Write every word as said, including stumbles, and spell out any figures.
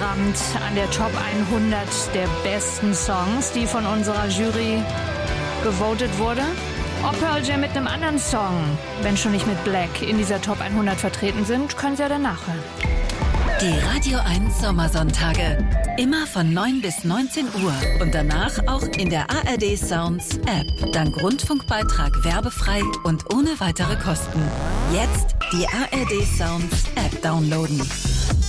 Abend an der Top hundert der besten Songs, die von unserer Jury gewotet wurde. Ob Pearl Jam mit einem anderen Song, wenn schon nicht mit Black, in dieser Top hundert vertreten sind, können Sie ja dann nachhören. Die Radio eins Sommersonntage. Immer von neun bis neunzehn Uhr und danach auch in der A R D Sounds App. Dank Rundfunkbeitrag werbefrei und ohne weitere Kosten. Jetzt die A R D Sounds App downloaden.